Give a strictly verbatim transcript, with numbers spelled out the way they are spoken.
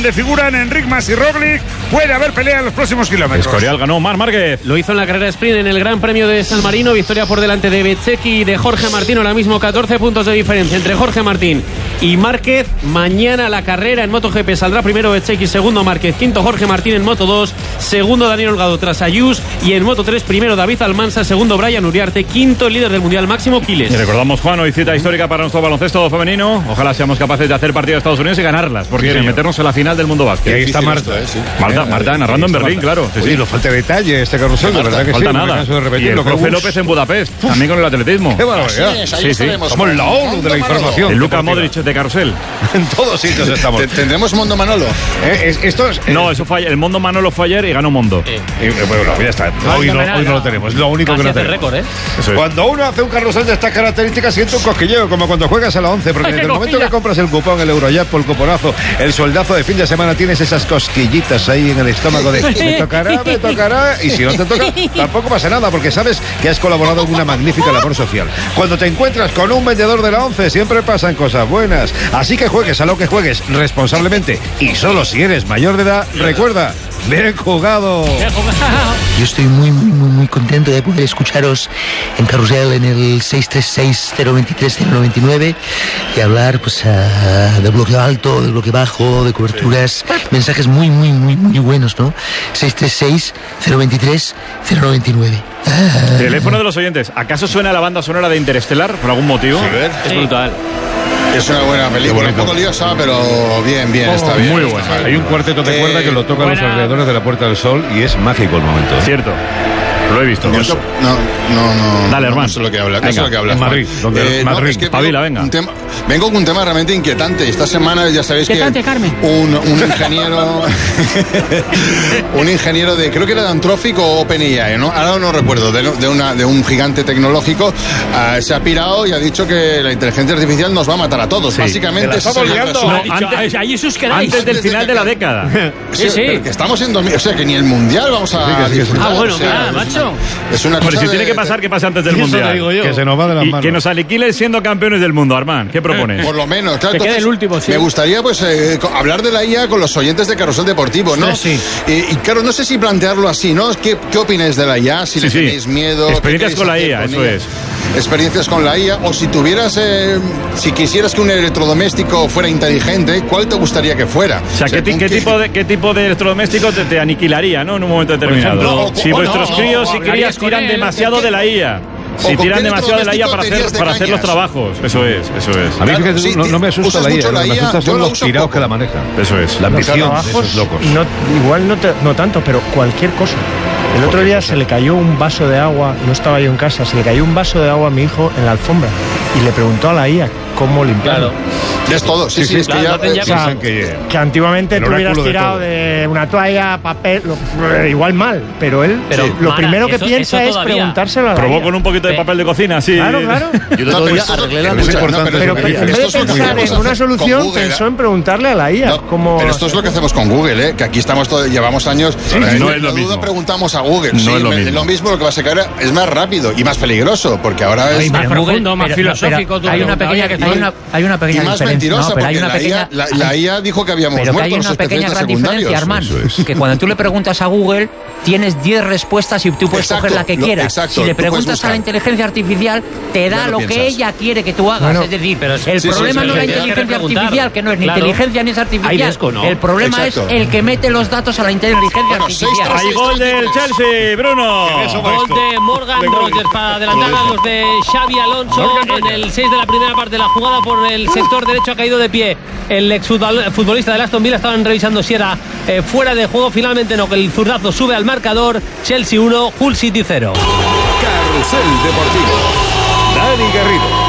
donde figuran Enric Mas y Roglic, puede haber pelea en los próximos kilómetros. Escorial ganó Marc Márquez. Lo hizo en la carrera sprint en el Gran Premio de San Marino. Victoria por delante de Bezzecchi y de Jorge Martín. Ahora mismo catorce puntos de diferencia entre Jorge Martín y Márquez. Mañana la carrera en MotoGP saldrá primero Bezzecchi, segundo Márquez, quinto Jorge Martín en Moto dos, segundo Daniel Holgado tras Ayús, y en Moto tres primero David Almansa, segundo Brian Uriarte, quinto el líder del Mundial Máximo Quiles. Y recordamos, Juan, hoy cita histórica para nuestro baloncesto femenino. Ojalá seamos capaces de hacer partido de Estados Unidos y ganarlas, porque quieren sí, meternos en la final del mundo básquet. Y ahí está Marta, esto, ¿eh? Sí. Marta, Marta narrando en Berlín, claro. Sí, Oye, sí. no falta detalle este carrusel, de verdad que falta sí. Nada. De Y el profe López en Budapest, también con el atletismo. ¡Qué barbaridad! Es, sí, sí. Somos la ONU de la información. El Luka Modric de carrusel. En todos sitios estamos. ¿Tendremos Mondo Manolo? Eh, es, esto es, No, eso fue ayer. El Mondo Manolo fue ayer y ganó Mondo. Eh, eh, bueno, ya está. No, hoy, no, no, hoy no no. lo tenemos. Es lo único Casi que no hace tenemos. récord, ¿eh? Eso es. Cuando uno hace un carrusel de estas características, siente un cosquilleo, como cuando juegas a la once, porque Ay, desde el momento cosquilla. que compras el cupón, el Eurojackpot, el cuponazo, el soldazo de fin de semana, tienes esas cosquillitas ahí en el estómago de me tocará, me tocará, y si no te toca, tampoco pasa nada, porque sabes que has colaborado en una magnífica labor social. Cuando te encuentras con un vendedor de la once, siempre pasan cosas buenas. Así que juegues a lo que juegues responsablemente, y solo si eres mayor de edad, recuerda, bien jugado. Yo estoy muy, muy, muy, muy contento de poder escucharos en Carrusel en el seis tres seis, cero dos tres, cero nueve nueve y hablar pues uh, de bloque alto, de bloque bajo, de coberturas, mensajes muy, muy, muy, muy buenos, ¿no? seis tres seis, cero dos tres, cero nueve nueve. Ah. Teléfono de los oyentes. ¿Acaso suena la banda sonora de Interestelar por algún motivo? Sí, ver. Es brutal. Es una buena película, un poco liosa, pero bien, bien, Oh, está bien. muy está buena. bien. Hay un cuarteto de cuerda Eh, que lo tocan los buena. alrededores de la Puerta del Sol y es mágico el momento. Cierto. Lo he visto. No, no, no, no. Dale, hermano. No sé lo que habla. No Venga, sé lo que habla. en Madrid, Juan. donde- no, Madrid. es que Pabila, vengo, venga. un tema, vengo con un tema realmente inquietante. Esta semana ya sabéis Inquietante, que Carmen. un, un ingeniero, un ingeniero de, creo que era de Anthropic o OpenAI, ¿no? Ahora no recuerdo, de, de, una, de un gigante tecnológico, uh, se ha pirado y ha dicho que la inteligencia artificial nos va a matar a todos. Sí. Básicamente, Te la ese es estamos el liando. resumen. No, antes- Ahí sus queráis. Antes del final de la década. Sí, Sí, sí. pero que estamos en dos mil, o sea, que ni el mundial vamos a Sí, que sí, que sí. disfrutar. Ah, bueno, o sea, mira, es macho. una- Es una Hombre, cosa si de- tiene que pasar, que pase antes del Mundial. Que se nos va de las Y manos. que nos aniquilen siendo campeones del mundo, Armand. ¿Qué propones? Por lo menos, claro. Que quede entonces, el último, sí. Me gustaría, pues, eh, co- hablar de la I A con los oyentes de Carrusel Deportivo, ¿no? Sí, Y, y claro, no sé si plantearlo así, ¿no? ¿Qué, qué opináis de la I A? Si Sí, le sí. tenéis miedo. ¿qué Experiencias queréis con la hacer I A, con eso ella? es. Experiencias con la I A. O si tuvieras, eh, si quisieras que un electrodoméstico fuera inteligente, ¿cuál te gustaría que fuera? O sea, ¿qué, ti- ¿con qué tipo de, ¿qué tipo de electrodoméstico te, te aniquilaría, ¿no? En un momento determinado. ejemplo, o- si o- vuestros no, críos o y hablarías crías con tiran él, demasiado de la I A. Si con tiran qué demasiado de la I A para hacer, electrodoméstico para hacer los te cañas? trabajos. Eso es, eso es. A mí, Claro, fíjate, sí, no, no me asusta usas la I A, mucho lo la que me I A, asusta yo son la los uso pirados poco. que la manejan. Eso es. La Los ambición de trabajos, esos locos. no, igual no, te- no tanto, pero cualquier cosa. El otro día se le cayó un vaso de agua, no estaba yo en casa, se le cayó un vaso de agua a mi hijo en la alfombra y le preguntó a la I A cómo limpiarlo. Es todo, sí, Sí, sí, sí, es que claro, ya, lo hacen ya eh, O sea, Piensan que- que antiguamente el tú hubieras oráculo de tirado todo. de, una toalla, papel, lo- igual mal, pero él Pero, lo Mara, primero que eso- piensa eso es todavía. preguntárselo a la Probó I A. con un poquito de Eh, papel de cocina, sí. Claro, claro. Yo el No, otro pero día esto- arreglé la pero Es ducha. importante no, Pero eso pe- que en dices. vez de Esto es lo que pensar en hacemos una con solución, Google, pensó ¿eh? en preguntarle a la I A. No, cómo pero esto es lo que hacemos con Google, ¿eh? Que aquí estamos todo, llevamos años. sí, Eh, no sin es lo duda mismo. preguntamos a Google. No sí, es lo me- mismo. lo mismo, lo que va a sacar es más rápido y más peligroso, porque ahora es. Más Pero profundo, Google- más pero- filosófico. pero tú hay una preguntas, pequeña, oye, que hay tal. una, hay una Y pequeña más diferencia. mentirosa, No, pero hay porque una la, pequeña, I A, la, la I A dijo que habíamos pero que muerto hay los una pequeña especialistas gran secundarios. diferencia, Armand. Eso es. Que cuando tú le preguntas a Google, tienes diez respuestas y tú puedes Exacto, coger la que lo- quieras. exacto, si le tú puedes preguntas a buscar. la inteligencia artificial, te da Ya lo lo, que piensas. ella quiere que tú hagas. Bueno, es decir, pero el sí, sí, problema sí, no es sí, la sí, inteligencia tienes que preguntar. artificial, que no es ni Claro. inteligencia ni es artificial. Hay Vesco, ¿no? El problema Exacto. es el que mete los datos a la inteligencia Bueno, seis, artificial. tres, Hay gol del Chelsea, Bruno. Gol de Morgan Rogers para adelantar a los de Xavi Alonso en el seis de la primera parte de la jugada. Por el sector derecho ha caído de pie el exfutbolista del Aston Villa. Estaban revisando si era eh, fuera de juego. Finalmente no, que el zurdazo sube al marcador. Chelsea uno, Hull City cero. Carrusel Deportivo. Dani Garrido.